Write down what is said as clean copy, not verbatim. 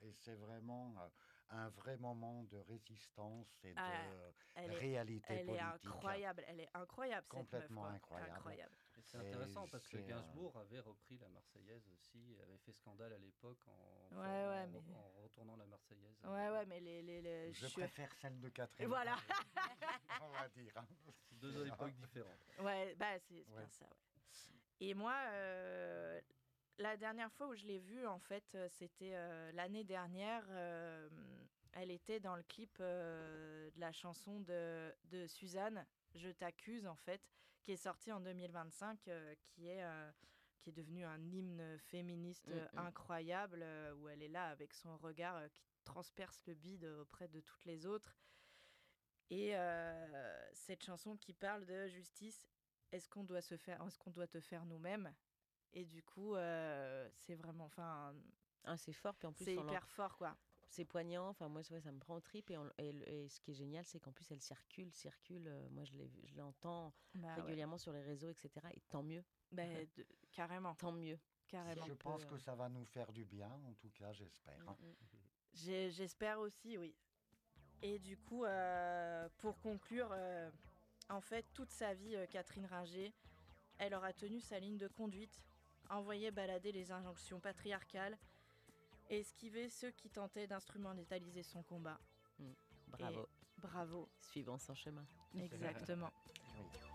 et c'est vraiment un vrai moment de résistance et Ah, de elle est, réalité elle est politique. incroyable. Elle est incroyable, cette meuf, Complètement quoi. incroyable. Incroyable. Et c'est Et intéressant parce que c'est, Gainsbourg avait repris la Marseillaise aussi, avait fait scandale à l'époque Ouais, mais... en retournant la Marseillaise. Ouais, mais je préfère celle de Et Catherine voilà. Ringer, on va dire. C'est deux époques différentes. Ouais, bah c'est Ouais. bien ça, ouais. Et moi, la dernière fois où je l'ai vue, en fait, c'était l'année dernière. Elle était dans le clip de la chanson de Suzanne, Je t'accuse, en fait, qui est sortie en 2025, qui est devenu un hymne féministe incroyable, où elle est là avec son regard qui transperce le bide auprès de toutes les autres. Et cette chanson qui parle de justice, est-ce qu'on doit te faire nous-mêmes? Et du coup, c'est vraiment, enfin, C'est fort, puis en plus, c'est hyper fort, quoi. c'est poignant. Enfin, moi, ouais, ça me prend aux tripes. Et ce qui est génial, c'est qu'en plus, elle circule. Moi, je l'entends régulièrement sur les réseaux, etc. Et tant mieux. Carrément. Tant mieux. Carrément. Je pense que ça va nous faire du bien, en tout cas, j'espère. J'espère aussi, oui. Et du coup, pour conclure, en fait, toute sa vie, Catherine Ringer, elle aura tenu sa ligne de conduite, envoyé balader les injonctions patriarcales, et esquiver ceux qui tentaient d'instrumentaliser son combat. Bravo. Et bravo. Suivant son chemin. Exactement. Oui.